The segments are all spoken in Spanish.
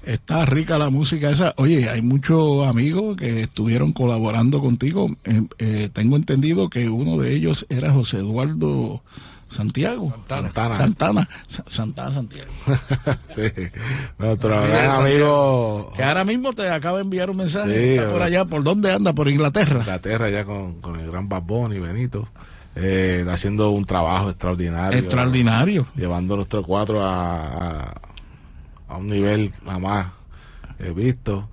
Está rica la música esa. Oye, hay muchos amigos que estuvieron colaborando contigo. Tengo entendido que uno de ellos era José Eduardo Santiago. Santana Santiago. Sí, nuestro gran amigo. Que ahora mismo te acaba de enviar un mensaje. Sí, está por allá. ¿Por dónde anda? Por Inglaterra. Inglaterra, ya con el gran Bad Bunny, Benito. Haciendo un trabajo extraordinario. Llevando nuestro 4 a un nivel jamás visto.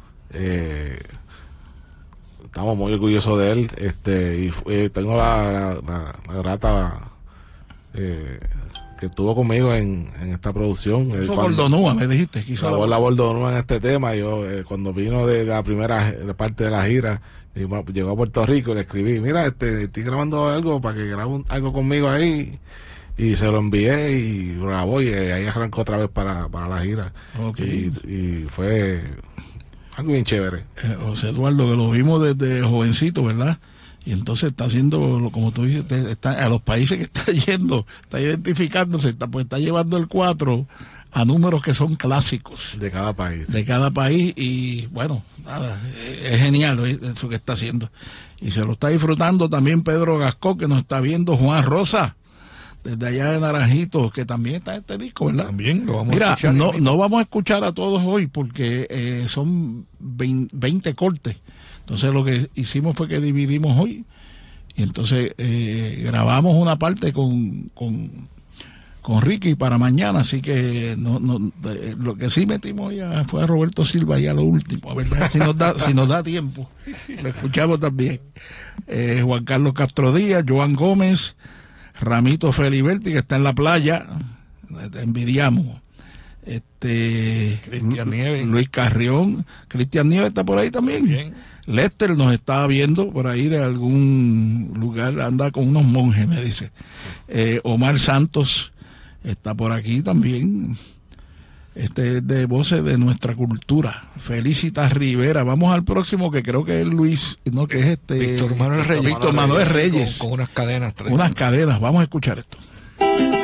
Estamos muy orgullosos de él. Y tengo la grata que estuvo conmigo en esta producción. Bordonúa, me dijiste. La Bordonúa en este tema. Yo cuando vino de la primera parte de la gira, y, bueno, llegó a Puerto Rico y le escribí, mira, estoy grabando algo para que grabe algo conmigo ahí. Y se lo envié y lo grabó y ahí arrancó otra vez para la gira. Okay. Y fue algo bien chévere. José Eduardo, que lo vimos desde jovencito, ¿verdad? Y entonces está haciendo, como tú dices, está a los países que está yendo, está identificándose, está llevando el 4 a números que son clásicos. De cada país. De cada país y bueno, nada, es genial eso que está haciendo. Y se lo está disfrutando también Pedro Gascó, que nos está viendo, Juan Rosa, desde allá de Naranjito, que también está en este disco, ¿verdad? También lo vamos a escuchar. Mira, no vamos a escuchar a todos hoy porque son 20 cortes. Entonces lo que hicimos fue que dividimos hoy y entonces grabamos una parte con Ricky para mañana, así que lo que sí metimos ya fue a Roberto Silva ya lo último, a ver si nos da tiempo. Lo escuchamos también. Juan Carlos Castro Díaz, Joan Gómez, Ramito Feliberti, que está en la playa, te envidiamos. Cristian Nieves. Luis Carrión, Cristian Nieves está por ahí también. Bien. Lester nos está viendo por ahí de algún lugar, anda con unos monjes, me dice. Omar Santos está por aquí también. Es de Voces de Nuestra Cultura. Felicitas Rivera. Vamos al próximo, que creo que es Luis, no, que es Víctor Manuel Reyes. Víctor Manuel Reyes. Con unas cadenas. Unas cadenas. Vamos a escuchar esto.